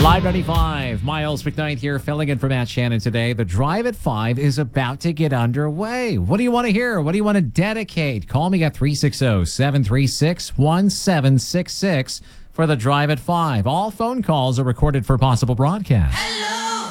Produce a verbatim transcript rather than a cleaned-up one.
Live ninety-five, Miles McKnight here, filling in for Matt Shannon today. The Drive at five is about to get underway. What do you want to hear? What do you want to dedicate? Call me at three six zero, seven three six, one seven six six for The Drive at five. All phone calls are recorded for possible broadcast. Hello.